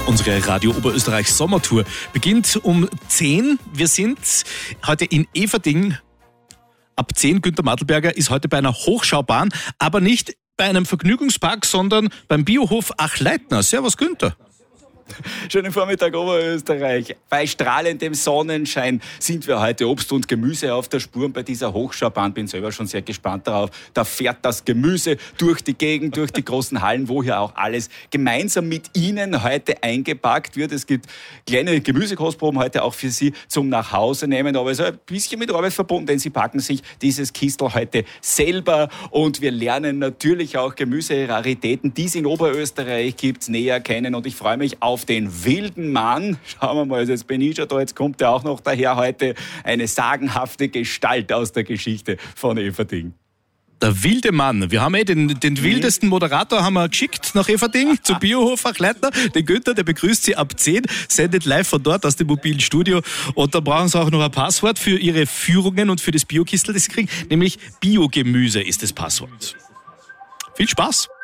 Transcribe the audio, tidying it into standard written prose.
Unsere Radio Oberösterreich Sommertour beginnt um 10. Wir sind heute in Everding. Ab 10, Günther Mattelberger ist heute bei einer Hochschaubahn, aber nicht bei einem Vergnügungspark, sondern beim Biohof Achleitner. Servus Günther. Schönen Vormittag Oberösterreich. Bei strahlendem Sonnenschein sind wir heute Obst und Gemüse auf der Spur. Und bei dieser Hochschaubahn bin selber schon sehr gespannt darauf. Da fährt das Gemüse durch die Gegend, durch die großen Hallen, wo hier auch alles gemeinsam mit Ihnen heute eingepackt wird. Es gibt kleine Gemüsekostproben heute auch für Sie zum Nachhause nehmen. Aber es ist ein bisschen mit Arbeit verbunden, denn Sie packen sich dieses Kistel heute selber. Und wir lernen natürlich auch Gemüseraritäten, die es in Oberösterreich gibt, näher kennen. Und ich freue mich auf den wilden Mann. Schauen wir mal, also jetzt bin ich schon da, jetzt kommt er auch noch daher heute. Eine sagenhafte Gestalt aus der Geschichte von Everding. Der wilde Mann. Wir haben den wildesten Moderator haben wir geschickt nach Everding zu Biohof Achleitner. Den Günther, der begrüßt Sie ab 10, sendet live von dort aus dem mobilen Studio. Und da brauchen Sie auch noch ein Passwort für Ihre Führungen und für das Biokistel, das Sie kriegen. Nämlich Biogemüse ist das Passwort. Viel Spaß!